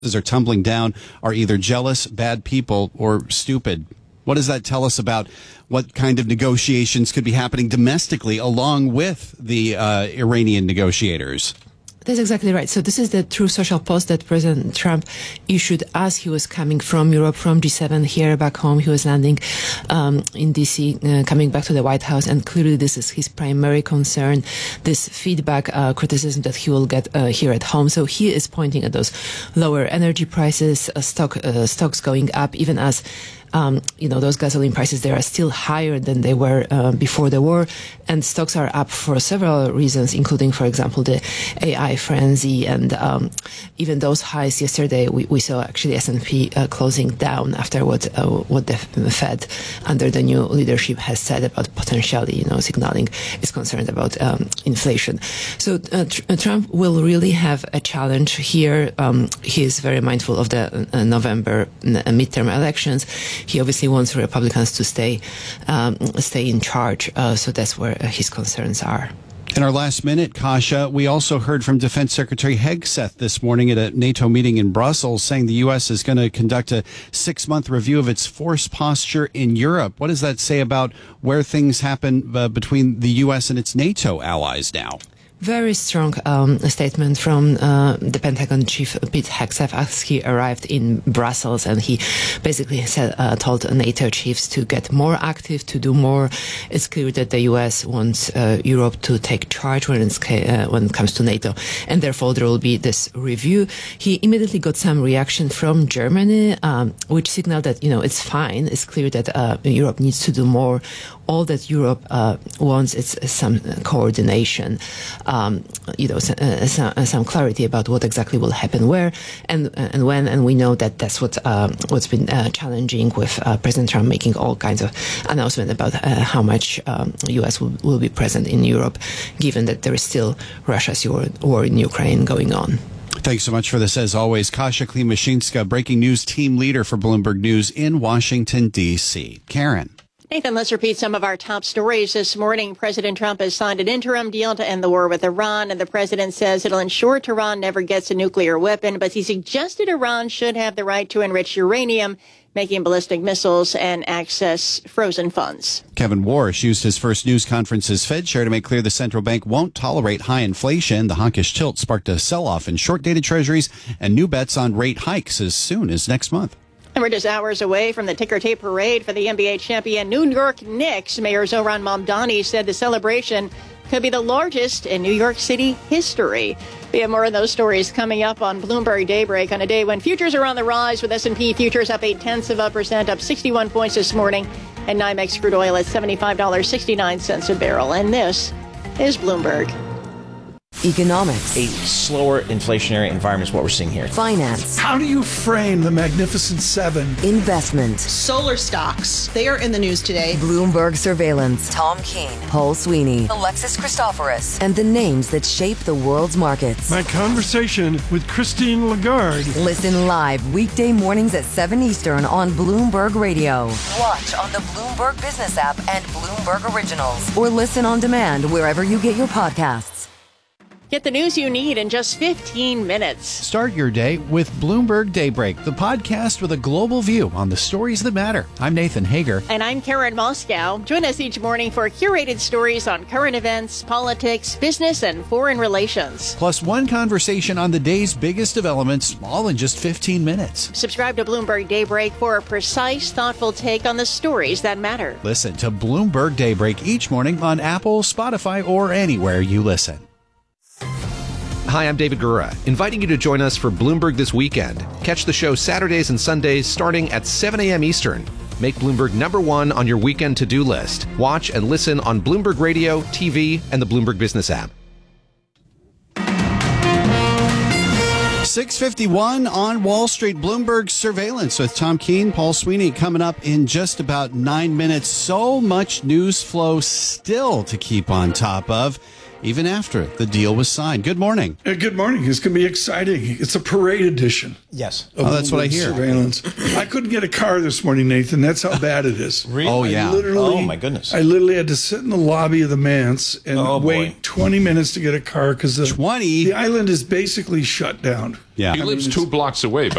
are tumbling down are either jealous, bad people, or stupid. What does that tell us about what kind of negotiations could be happening domestically along with the Iranian negotiators? That's exactly right. So this is the Truth Social post that President Trump issued as he was coming from Europe, from G7 here back home. He was landing in D.C., coming back to the White House, and clearly this is his primary concern, this feedback, criticism that he will get here at home. So he is pointing at those lower energy prices, stocks going up, even as those gasoline prices, they are still higher than they were before the war, and stocks are up for several reasons, including, for example, the AI frenzy, and even those highs yesterday. We saw actually S&P closing down after what the Fed under the new leadership has said about potentially, signaling its concerned about inflation. So Trump will really have a challenge here. He is very mindful of the November midterm elections. He obviously wants Republicans to stay in charge, so that's where his concerns are. In our last minute, Kasia, we also heard from Defense Secretary Hegseth this morning at a NATO meeting in Brussels, saying the U.S. is going to conduct a 6-month review of its force posture in Europe. What does that say about where things happen between the U.S. and its NATO allies now? Very strong statement from the Pentagon chief Pete Hegseth as he arrived in Brussels, and he basically told NATO chiefs to get more active, to do more. It's clear that the U.S. wants Europe to take charge when it comes to NATO, and therefore there will be this review. He immediately got some reaction from Germany, which signaled that it's fine. It's clear that Europe needs to do more. All that Europe wants is some coordination. Some clarity about what exactly will happen where and when, and we know that that's what's been challenging, with President Trump making all kinds of announcements about how much U.S. will be present in Europe, given that there is still Russia's war in Ukraine going on. Thanks so much for this, as always. Kasia Klimashinska, breaking news team leader for Bloomberg News in Washington, D.C. Karen. Nathan, let's repeat some of our top stories this morning. President Trump has signed an interim deal to end the war with Iran, and the president says it'll ensure Tehran never gets a nuclear weapon, but he suggested Iran should have the right to enrich uranium, making ballistic missiles, and access frozen funds. Kevin Warsh used his first news conference as Fed chair to make clear the central bank won't tolerate high inflation. The hawkish tilt sparked a sell-off in short-dated treasuries and new bets on rate hikes as soon as next month. And we're just hours away from the ticker tape parade for the NBA champion New York Knicks. Mayor Zohran Mamdani said the celebration could be the largest in New York City history. We have more of those stories coming up on Bloomberg Daybreak on a day when futures are on the rise, with S&P futures up 0.8%, up 61 points this morning, and NYMEX crude oil at $75.69 a barrel. And this is Bloomberg. Economics. A slower inflationary environment is what we're seeing here. Finance. How do you frame the Magnificent Seven? Investment. Solar stocks. They are in the news today. Bloomberg Surveillance. Tom Keene. Paul Sweeney. Alexis Christoforous. And the names that shape the world's markets. My conversation with Christine Lagarde. Listen live weekday mornings at 7 Eastern on Bloomberg Radio. Watch on the Bloomberg Business app and Bloomberg Originals. Or listen on demand wherever you get your podcasts. Get the news you need in just 15 minutes. Start your day with Bloomberg Daybreak, the podcast with a global view on the stories that matter. I'm Nathan Hager. And I'm Karen Moscow. Join us each morning for curated stories on current events, politics, business, and foreign relations. Plus one conversation on the day's biggest developments, all in just 15 minutes. Subscribe to Bloomberg Daybreak for a precise, thoughtful take on the stories that matter. Listen to Bloomberg Daybreak each morning on Apple, Spotify, or anywhere you listen. Hi, I'm David Gura, inviting you to join us for Bloomberg This Weekend. Catch the show Saturdays and Sundays starting at 7 a.m. Eastern. Make Bloomberg #1 on your weekend to-do list. Watch and listen on Bloomberg Radio, TV, and the Bloomberg Business app. 6:51 on Wall Street. Bloomberg Surveillance with Tom Keene, Paul Sweeney, coming up in just about 9 minutes. So much news flow still to keep on top of, even after the deal was signed. Good morning. Good morning. It's going to be exciting. It's a parade edition. Yes. Oh, that's what I hear. Surveillance. I couldn't get a car this morning, Nathan. That's how bad it is. Really? Oh, yeah. Oh, my goodness. I literally had to sit in the lobby of the Manse and wait 20 minutes to get a car because the island is basically shut down. Yeah. He lives 2 blocks away.